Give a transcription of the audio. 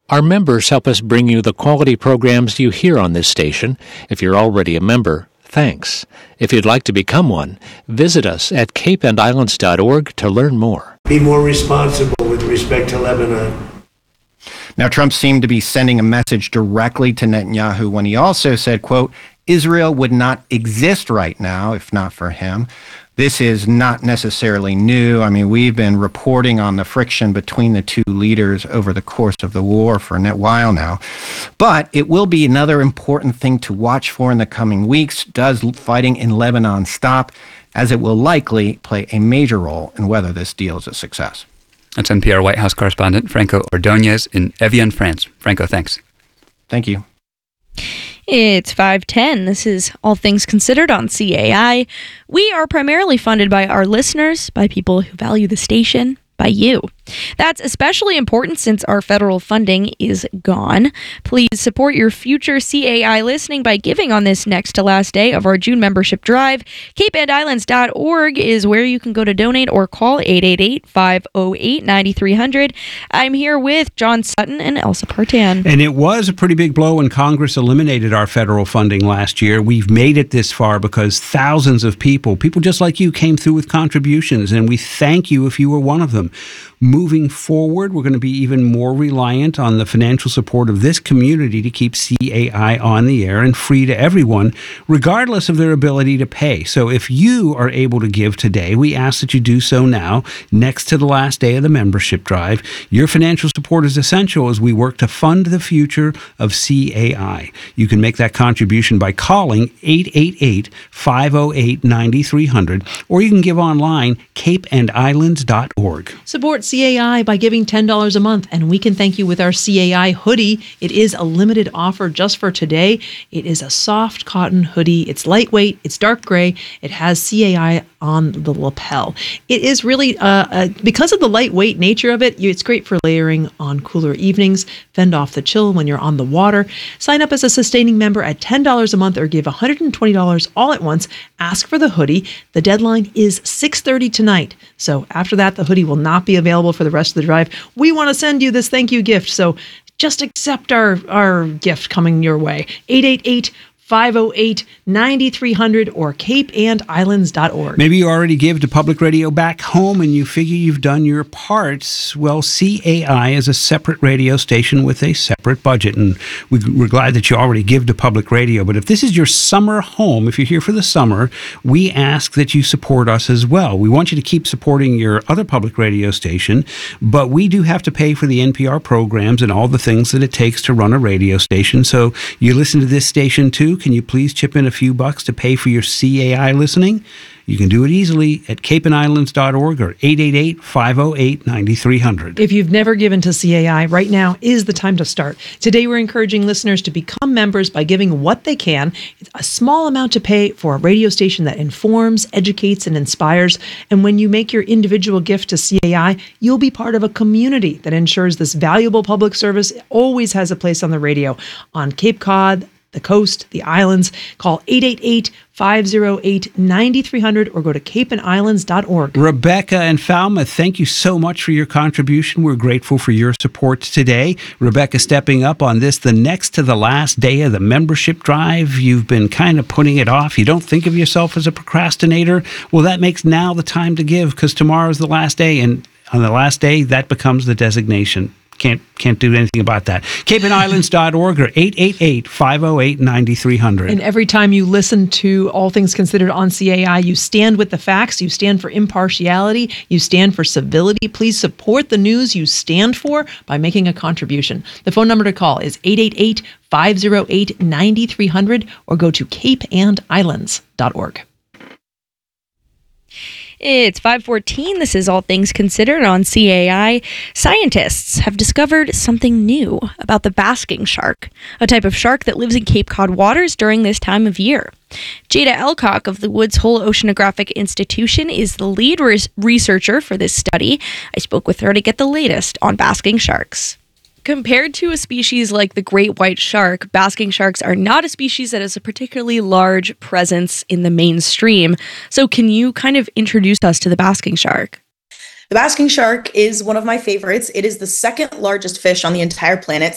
Our members help us bring you the quality programs you hear on this station. If you're already a member, thanks. If you'd like to become one, visit us at capeandislands.org to learn more. Be more responsible with respect to Lebanon. Now, Trump seemed to be sending a message directly to Netanyahu when he also said, quote, Israel would not exist right now if not for him. This is not necessarily new. I mean, we've been reporting on the friction between the two leaders over the course of the war for a while now. But it will be another important thing to watch for in the coming weeks. Does fighting in Lebanon stop? As it will likely play a major role in whether this deal is a success. That's NPR White House correspondent Franco Ordonez in Evian, France. Franco, thanks. Thank you. It's 5:10. This is All Things Considered on CAI. We are primarily funded by our listeners, by people who value the station, by you. That's especially important since our federal funding is gone. Please support your future CAI listening by giving on this next to last day of our June membership drive. CapeandIslands.org is where you can go to donate or call 888-508-9300. I'm here with John Sutton and Elsa Partan. And it was a pretty big blow when Congress eliminated our federal funding last year. We've made it this far because thousands of people just like you, came through with contributions, and we thank you if you were one of them. Moving forward, we're going to be even more reliant on the financial support of this community to keep CAI on the air and free to everyone, regardless of their ability to pay. So if you are able to give today, we ask that you do so now, next to the last day of the membership drive. Your financial support is essential as we work to fund the future of CAI. You can make that contribution by calling 888-508-9300, or you can give online, capeandislands.org. Support CAI by giving $10 a month, and we can thank you with our CAI hoodie. It is a limited offer just for today. It is a soft cotton hoodie. It's lightweight. It's dark gray. It has CAI on the lapel. It is really, because of the lightweight nature of it, it's great for layering on cooler evenings, fend off the chill when you're on the water. Sign up as a sustaining member at $10 a month or give $120 all at once. Ask for the hoodie. The deadline is 6:30 tonight. So after that, the hoodie will not be available for the rest of the drive. We want to send you this thank you gift, so just accept our gift coming your way. 888-508-9300 or capeandislands.org. Maybe you already give to public radio back home and you figure you've done your parts. Well, CAI is a separate radio station with a separate budget, and we're glad that you already give to public radio. But if this is your summer home, if you're here for the summer, we ask that you support us as well. We want you to keep supporting your other public radio station, but we do have to pay for the NPR programs and all the things that it takes to run a radio station. So you listen to this station too. Can you please chip in a few bucks to pay for your CAI listening? You can do it easily at capeandislands.org or 888-508-9300. If you've never given to CAI, right now is the time to start. Today, we're encouraging listeners to become members by giving what they can. It's a small amount to pay for a radio station that informs, educates, and inspires. And when you make your individual gift to CAI, you'll be part of a community that ensures this valuable public service always has a place on the radio on Cape Cod, the coast, the islands. Call 888-508-9300 or go to capeandislands.org. Rebecca and Falmouth, thank you so much for your contribution. We're grateful for your support today. Rebecca stepping up on this, the next to the last day of the membership drive. You've been kind of putting it off. You don't think of yourself as a procrastinator. Well, that makes now the time to give, because tomorrow's the last day, and on the last day, that becomes the designation. Can't do anything about that. CapeandIslands.org or 888-508-9300. And every time you listen to All Things Considered on CAI, you stand with the facts, you stand for impartiality, you stand for civility. Please support the news you stand for by making a contribution. The phone number to call is 888-508-9300 or go to capeandislands.org. It's 5:14. This is All Things Considered on CAI. Scientists have discovered something new about the basking shark, a type of shark that lives in Cape Cod waters during this time of year. Jada Elcock of the Woods Hole Oceanographic Institution is the lead researcher for this study. I spoke with her to get the latest on basking sharks. Compared to a species like the great white shark, basking sharks are not a species that has a particularly large presence in the mainstream. So can you kind of introduce us to the basking shark? The basking shark is one of my favorites. It is the second largest fish on the entire planet.